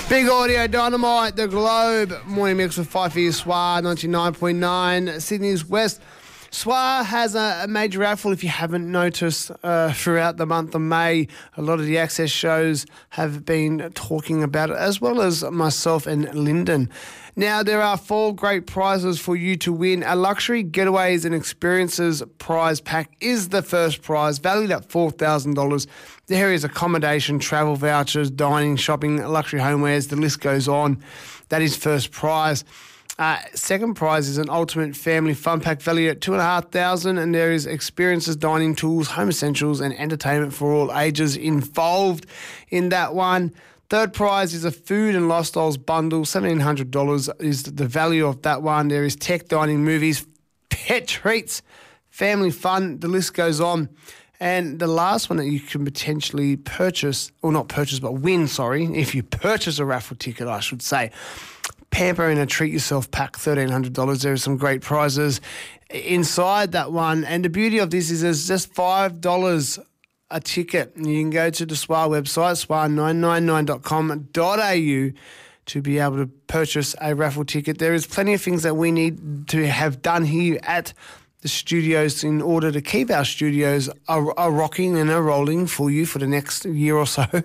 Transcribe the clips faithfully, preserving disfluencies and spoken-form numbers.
Big Audio Dynamite, The Globe, Morning Mix with Fifey S W A, ninety-nine point nine, Sydney's West. S W A has a, a major raffle, if you haven't noticed, uh, throughout the month of May. A lot of the Access shows have been talking about it, as well as myself and Lyndon. Now, there are four great prizes for you to win. A Luxury Getaways and Experiences prize pack is the first prize, valued at four thousand dollars. There is accommodation, travel vouchers, dining, shopping, luxury homewares, the list goes on. That is first prize. Uh, second prize is an ultimate family fun pack valued at two and a half thousand, and there is experiences, dining tools, home essentials, and entertainment for all ages involved in that one. Third prize is a food and lifestyles bundle. seventeen hundred dollars is the value of that one. There is tech, dining, movies, pet treats, family fun. The list goes on. And the last one that you can potentially purchase, or not purchase, but win, sorry, if you purchase a raffle ticket, I should say. Pamper and a Treat Yourself pack, thirteen hundred dollars. There are some great prizes inside that one. And the beauty of this is there's just five dollars a ticket. You can go to the S W A website, S W A nine nine nine dot com dot a u, to be able to purchase a raffle ticket. There is plenty of things that we need to have done here at the studios in order to keep our studios a, a rocking and a rolling for you for the next year or so.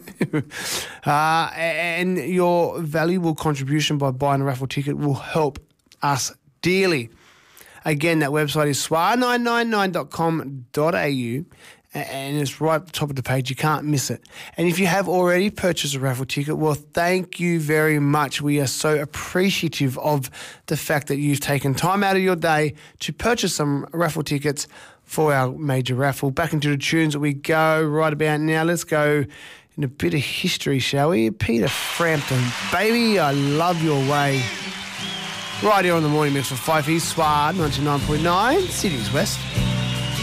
uh, and your valuable contribution by buying a raffle ticket will help us dearly. Again, that website is S W A nine nine nine dot com dot a u. And it's right at the top of the page. You can't miss it. And if you have already purchased a raffle ticket, well, thank you very much. We are so appreciative of the fact that you've taken time out of your day to purchase some raffle tickets for our major raffle. Back into the tunes that we go right about now. Let's go in a bit of history, shall we? Peter Frampton, Baby, I Love Your Way. Right here on the Morning Mix with Fifey S W A, ninety-nine point nine, City's West.